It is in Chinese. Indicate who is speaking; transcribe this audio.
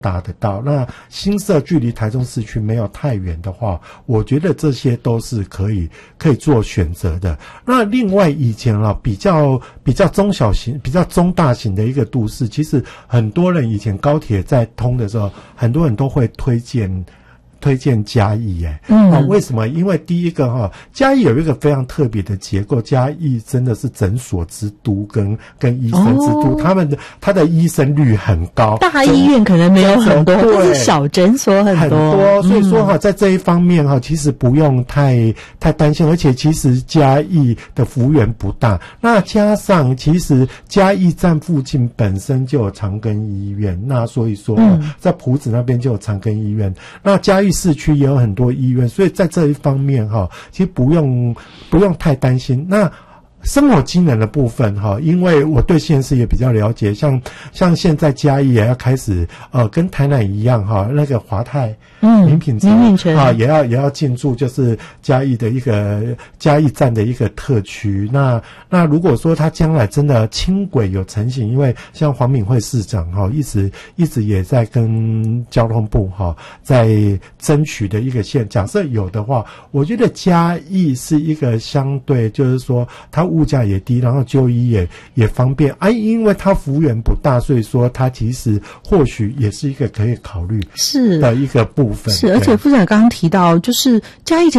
Speaker 1: 达得到。那新社距离台中市区没有太远的话，我觉得这些都是可以做选择的。那另外以前比较中小型、比较中大型的一个都市，其实很多人以前高铁在通的时候，很多人都会推荐嘉义为什么？因为第一个嘉义有一个非常特别的结构，嘉义真的是诊所之都跟医生之都，他的医生率很高，
Speaker 2: 大医院可能没有很多，但是小诊所很多，
Speaker 1: 所以说在这一方面其实不用太担心，而且其实嘉义的幅员不大，那加上其实嘉义站附近本身就有长庚医院，那所以说在埔子那边就有长庚医院，那嘉义市区也有很多医院，所以在这一方面其实不用太担心。那生活机能的部分因为我对县市也比较了解，像现在嘉义也要开始跟台南一样那个华泰名品城也要进驻，就是嘉义的一个嘉义站的一个特区。那如果说他将来真的轻轨有成型，因为像黄敏惠市长一直也在跟交通部在争取的一个线，假设有的话，我觉得嘉义是一个相对就是说它物价也低，然后就医也方便因为它幅员不大，所以说它其实或许也是一个可以考虑的一个部分。
Speaker 2: 是，而且副市长刚刚提到，就是嘉义